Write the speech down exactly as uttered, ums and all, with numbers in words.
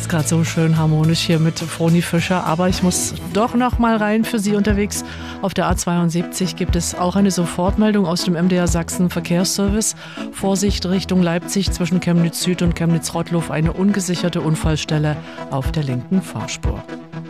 ist gerade so schön harmonisch hier mit Froni Fischer, aber ich muss doch noch mal rein für Sie unterwegs. Auf der A zweiundsiebzig gibt es auch eine Sofortmeldung aus dem M D R Sachsen Verkehrsservice. Vorsicht Richtung Leipzig zwischen Chemnitz Süd und Chemnitz Rottlow, eine ungesicherte Unfallstelle auf der linken Fahrspur.